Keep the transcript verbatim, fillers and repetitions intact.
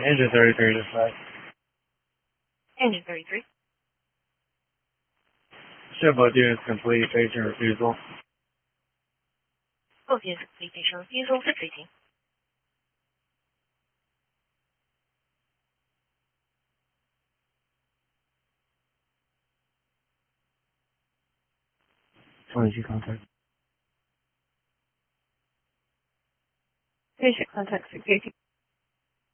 Engine thirty-three to flight. Engine thirty-three. Shipboat units complete, patient refusal. Both units complete, patient refusal, six eighteen. twenty-two contact. Patient contact six eighteen.